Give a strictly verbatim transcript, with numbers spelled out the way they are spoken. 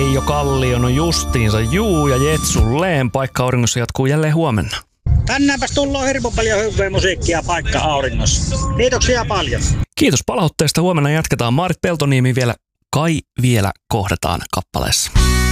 Reijo Kallio, no justiinsa juu ja jetsulleen. Paikka auringossa jatkuu jälleen huomenna. Tänäänpäs tullaan hirveän paljon hyvää musiikkia Paikka auringossa. Kiitoksia paljon. Kiitos palautteesta. Huomenna jatketaan. Maarit Peltoniemi vielä, kai vielä kohdataan kappaleessa.